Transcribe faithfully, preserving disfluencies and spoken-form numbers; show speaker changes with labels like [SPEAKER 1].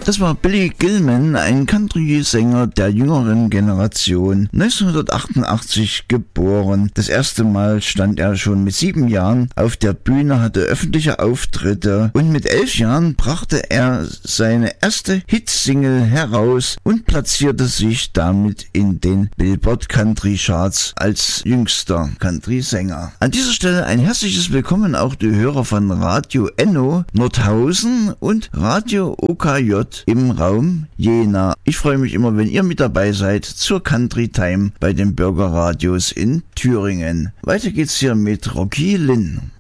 [SPEAKER 1] Das war Billy Gilman, ein Country-Sänger der jüngeren Generation, neunzehnhundertachtundachtzig geboren. Das erste Mal stand er schon mit sieben Jahren auf der Bühne, hatte öffentliche Auftritte und mit elf Jahren brachte er seine erste Hitsingle heraus und platzierte sich damit in den Billboard Country Charts als jüngster Country-Sänger. An dieser Stelle ein herzliches Willkommen auch die Hörer von Radio Enno Nordhausen und Radio O K J im Raum Jena. Ich freue mich immer, wenn ihr mit dabei seid zur Country Time bei den Bürgerradios in Thüringen. Weiter geht's hier mit Rocky Lynn.